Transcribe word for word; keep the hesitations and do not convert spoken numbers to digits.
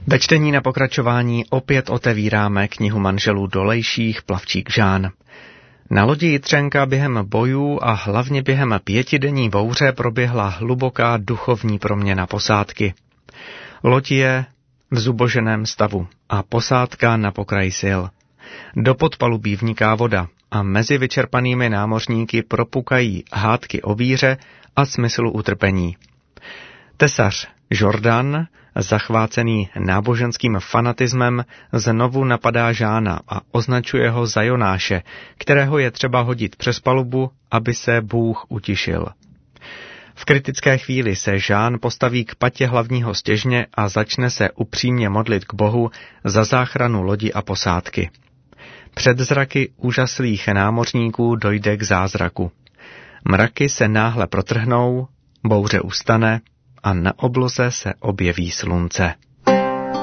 Ve čtení na pokračování opět otevíráme knihu manželů Dolejších Plavčík Žán. Na lodi Jitřenka během bojů a hlavně během pětidenní bouře proběhla hluboká duchovní proměna posádky. Loď je v zuboženém stavu a posádka na pokraji sil. Do podpalubí vniká voda a mezi vyčerpanými námořníky propukají hádky o víře a smyslu utrpení. Tesař Jordan, zachvácený náboženským fanatismem, znovu napadá Žána a označuje ho za Jonáše, kterého je třeba hodit přes palubu, aby se Bůh utišil. V kritické chvíli se Žán postaví k patě hlavního stěžně a začne se upřímně modlit k Bohu za záchranu lodi a posádky. Před zraky úžaslých námořníků dojde k zázraku. Mraky se náhle protrhnou, bouře ustane a na obloze se objeví slunce.